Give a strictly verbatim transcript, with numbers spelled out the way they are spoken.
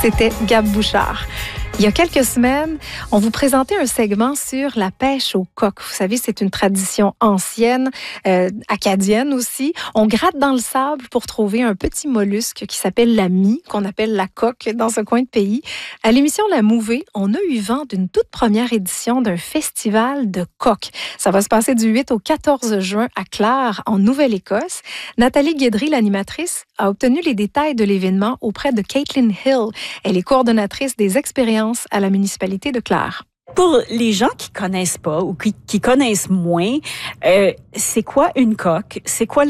C'était Gab Bouchard. Il y a quelques semaines, on vous présentait un segment sur la pêche au coq. Vous savez, c'est une tradition ancienne, euh, acadienne aussi. On gratte dans le sable pour trouver un petit mollusque qui s'appelle la mie, qu'on appelle la coque dans ce coin de pays. À l'émission La Mouvée, on a eu vent d'une toute première édition d'un festival de coqs. Ça va se passer du huit au quatorze juin à Clare, en Nouvelle-Écosse. Nathalie Guédry, l'animatrice, a obtenu les détails de l'événement auprès de Caitlin Hill. Elle est coordonnatrice des expériences à la municipalité de Clare. Pour les gens qui connaissent pas ou qui, qui connaissent moins, euh, c'est quoi une coque? C'est quoi